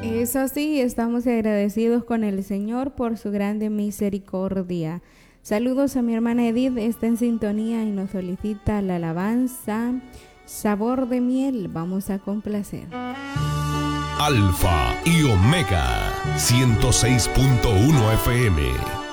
Es así, estamos agradecidos con el Señor por su grande misericordia. Saludos a mi hermana Edith, está en sintonía y nos solicita la alabanza Sabor de Miel. Vamos a complacer. Alfa y Omega 106.1 FM.